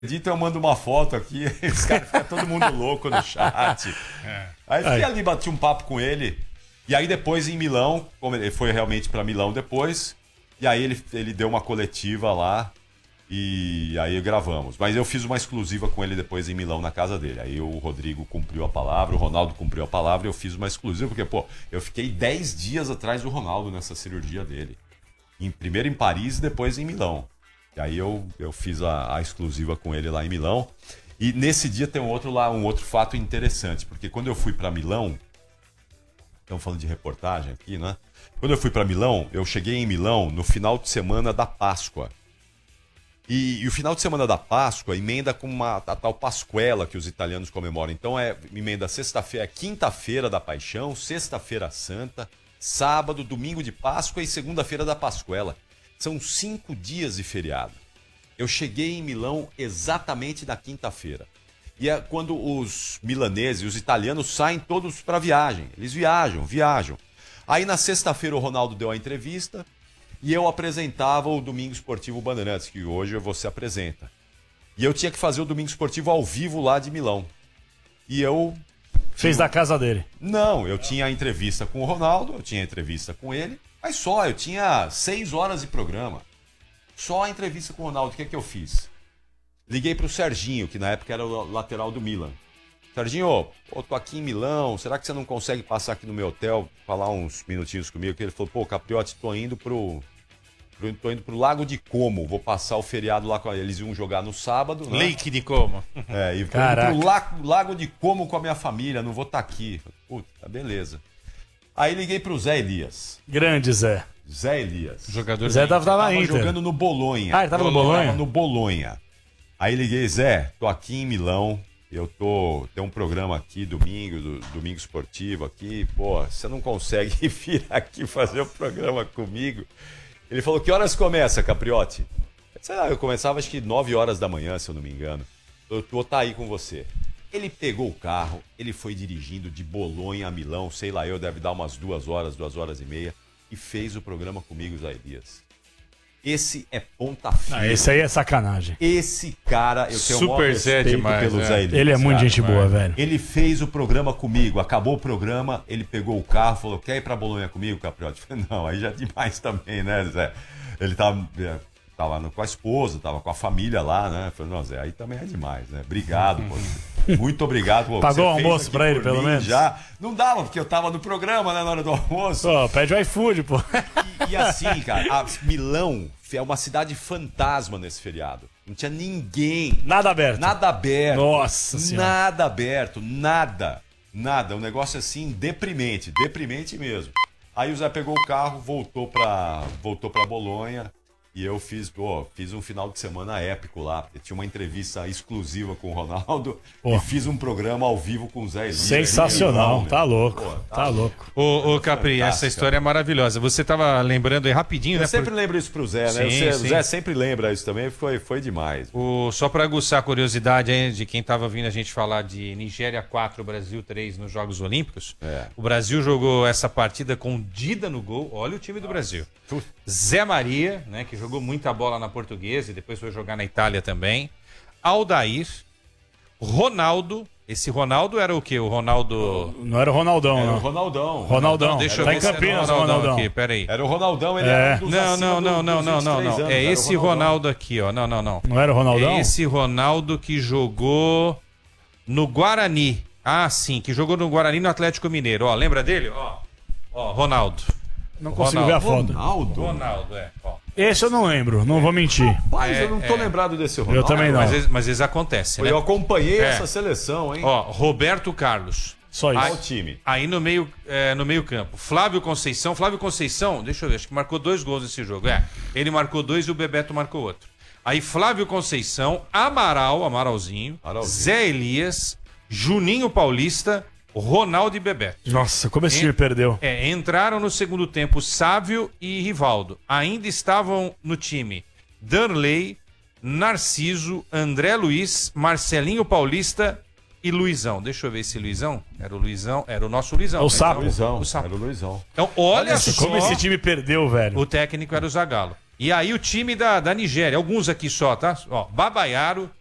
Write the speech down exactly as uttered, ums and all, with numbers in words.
Edita, eu mando uma foto aqui, os caras ficam todo mundo louco no chat. É. Aí fiquei ali, bati um papo com ele. E aí depois em Milão, como ele foi realmente para Milão depois, e aí ele, ele deu uma coletiva lá e aí gravamos. Mas eu fiz uma exclusiva com ele depois em Milão na casa dele. Aí o Rodrigo cumpriu a palavra, o Ronaldo cumpriu a palavra e eu fiz uma exclusiva, porque, pô, eu fiquei dez dias atrás do Ronaldo nessa cirurgia dele. Em, primeiro em Paris e depois em Milão. E aí eu, eu fiz a, a exclusiva com ele lá em Milão. E nesse dia tem um outro, lá, um outro fato interessante, porque quando eu fui para Milão, estamos falando de reportagem aqui, né? Quando eu fui para Milão, eu cheguei em Milão no final de semana da Páscoa. E, e o final de semana da Páscoa emenda com uma, a tal Pasquela que os italianos comemoram. Então é emenda sexta-feira, quinta-feira da Paixão, sexta-feira Santa, sábado, domingo de Páscoa e segunda-feira da Pasquela. São cinco dias de feriado. Eu cheguei em Milão exatamente na quinta-feira. E é quando os milaneses, os italianos, saem todos para viagem. Eles viajam, viajam. Aí na sexta-feira o Ronaldo deu a entrevista e eu apresentava o Domingo Esportivo Bandeirantes, que hoje você apresenta. E eu tinha que fazer o Domingo Esportivo ao vivo lá de Milão. E eu... Fez da casa dele? Não, eu tinha a entrevista com o Ronaldo, eu tinha a entrevista com ele, mas só, eu tinha seis horas de programa. Só a entrevista com o Ronaldo, o que é que eu fiz? Liguei pro Serginho, que na época era o lateral do Milan. Serginho, pô, tô aqui em Milão, será que você não consegue passar aqui no meu hotel, falar uns minutinhos comigo? Que ele falou, pô, Capriotti, tô indo pro... Tô indo pro Lago de Como, vou passar o feriado lá com eles. Iam jogar no sábado, né? Lake de Como. É, e tô indo pro Lago, Lago de Como com a minha família, não vou estar aqui. Puta, beleza. Aí liguei pro Zé Elias. Grande Zé. Zé Elias. Jogador Zé tava, tava tava Inter. jogando no Bolonha. Ah, ele tava no Bolonha? Tava no Bolonha. Aí liguei, Zé, tô aqui em Milão, eu tô... Tem um programa aqui, domingo, do, domingo esportivo aqui, pô, você não consegue vir aqui fazer o programa comigo? Ele falou, que horas começa, Capriotti? Sei lá, eu começava acho que nove horas da manhã, se eu não me engano. Eu vou estar aí com você. Ele pegou o carro, ele foi dirigindo de Bolonha a Milão, sei lá, eu deve dar umas duas horas, duas horas e meia, e fez o programa comigo, Zé Elias. Esse é ponta firme. Ah, esse aí é sacanagem. Esse cara, eu tenho o maior Super Zé respeito demais, pelo é. Zé Elias. Ele é muito cara. gente boa, velho. Ele fez o programa comigo, acabou o programa, ele pegou o carro, falou, quer ir pra Bolonha comigo, Capriotti? Eu falei, não, aí já é demais também, né, Zé? Ele tava, tava com a esposa, tava com a família lá, né? Eu falei, não, Zé, aí também é demais, né? Obrigado, pô. Muito obrigado. Pô, pagou o você fez almoço aqui pra ele, por pelo mim menos? Já. Não dava, porque eu tava no programa, né, na hora do almoço. Pô, pede o iFood, pô. E, e assim, cara, a Milão é uma cidade fantasma nesse feriado. Não tinha ninguém. Nada aberto. Nada aberto. Nossa Senhora. Nada aberto, nada. Nada. Um negócio assim deprimente, deprimente mesmo. Aí o Zé pegou o carro, voltou pra, voltou pra Bolonha. E eu fiz, pô, fiz um final de semana épico lá. Eu tinha uma entrevista exclusiva com o Ronaldo. Pô. E fiz um programa ao vivo com o Zé Elias. Sensacional, Milão, tá louco. Pô, tá, tá louco. Ô, ô Capri, Fantástica. Essa história é maravilhosa. Você tava lembrando aí rapidinho, eu né? Eu sempre por... lembro isso pro Zé, né? Sim, o sim. Zé sempre lembra isso também, foi, foi demais. O... Só para aguçar a curiosidade aí de quem tava vindo a gente falar de Nigéria quatro, Brasil três nos Jogos Olímpicos. É. O Brasil jogou essa partida com Dida no gol. Olha o time do Brasil. Zé Maria, né, que jogou muita bola na Portuguesa e depois foi jogar na Itália também. Aldair, Ronaldo. Esse Ronaldo era o quê? O Ronaldo... Não era o Ronaldão, Era não. o Ronaldão. Ronaldão. Deixa eu tá ver em se Campinas, era o Ronaldão, Ronaldão. aqui, peraí. Era o Ronaldão, ele É. era um dos Não, acima não, não, do- não, dos não, não, vinte e três não. anos, É era o esse Ronaldo aqui, ó. Não, não, não. Não era o Ronaldão? É esse Ronaldo que jogou no Guarani. Ah, sim, que jogou no Guarani no Atlético Mineiro. Ó, lembra dele? Ó, ó, Ronaldo. Não consigo ver a foto. Ronaldo? Ronaldo, é. Ó. Esse eu não lembro, não vou mentir. Mas É, eu não tô é. lembrado desse Ronaldo. Eu também não. Mas, eles- mas eles acontecem, né? Eu acompanhei É. essa seleção, hein? Ó, Roberto Carlos. Só Olha isso. o time. Aí no meio, é, no meio campo, Flávio Conceição. Flávio Conceição, deixa eu ver, acho que marcou dois gols nesse jogo. É, ele marcou dois e o Bebeto marcou outro. Aí Flávio Conceição, Amaral, Amaralzinho, Amaralzinho. Zé Elias, Juninho Paulista, Ronaldo e Bebeto. Nossa, como esse time perdeu. É, entraram no segundo tempo Sávio e Rivaldo. Ainda estavam no time Danley, Narciso, André Luiz, Marcelinho Paulista e Luizão. Deixa eu ver esse Luizão. Era o Luizão, era o nosso Luizão. O né? Sapo. Luizão. O Sapo. Era o Luizão. Então, olha Nossa, só. como esse time perdeu, velho. O técnico era o Zagallo. E aí o time da, da Nigéria, alguns aqui só, tá? Ó, Babayaro,